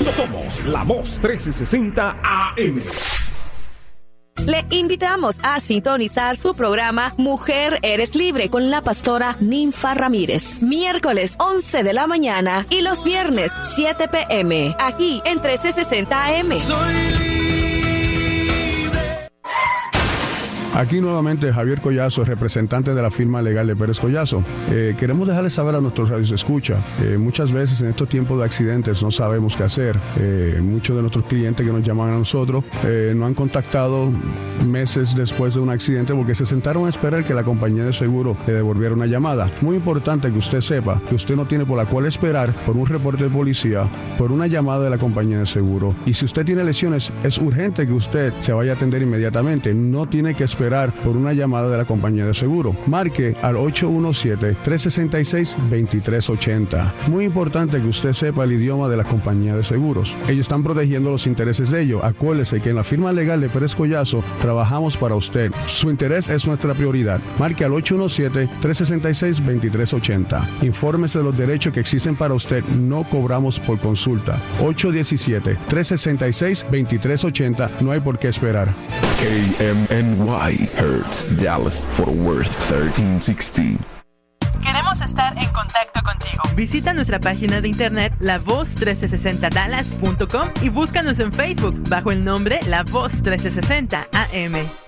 Somos La Voz 1360 AM. Le invitamos a sintonizar su programa Mujer Eres Libre con la pastora Ninfa Ramírez. Miércoles 11 de la mañana y los viernes 7 p.m. aquí en 1360 AM. Aquí nuevamente Javier Collazo, representante de la firma legal de Pérez Collazo. Queremos dejarles saber a nuestros radioescuchas, muchas veces en estos tiempos de accidentes no sabemos qué hacer. Muchos de nuestros clientes que nos llaman a nosotros nos han contactado meses después de un accidente porque se sentaron a esperar que la compañía de seguro le devolviera una llamada. Muy importante que usted sepa que usted no tiene por la cual esperar por un reporte de policía, por una llamada de la compañía de seguro. Y si usted tiene lesiones, es urgente que usted se vaya a atender inmediatamente. No tiene que esperar por una llamada de la compañía de seguro. Marque al 817-366-2380. Muy importante que usted sepa el idioma de la compañía de seguros. Ellos están protegiendo los intereses de ellos. Acuérdese que en la firma legal de Pérez Collazo trabajamos para usted. Su interés es nuestra prioridad. Marque al 817-366-2380. Infórmese de los derechos que existen para usted. No cobramos por consulta. 817-366-2380. No hay por qué esperar. KMNY Hertz, Dallas, Fort Worth, 1360. Queremos estar en contacto contigo. Visita nuestra página de internet lavoz1360dallas.com y búscanos en Facebook bajo el nombre La Voz 1360 AM.